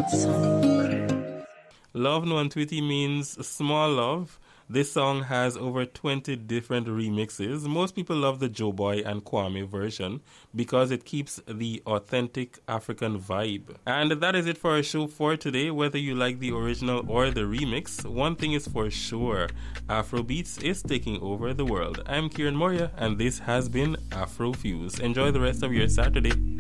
Love No Tweety means small love. This song has over 20 different remixes. Most people love the Joe Boy and Kwame version because it keeps the authentic African vibe. And that is it for our show for today. Whether you like the original or the remix, one thing is for sure, Afrobeats is taking over the world. I'm Kieran Moria, and this has been Afrofuse. Enjoy the rest of your Saturday.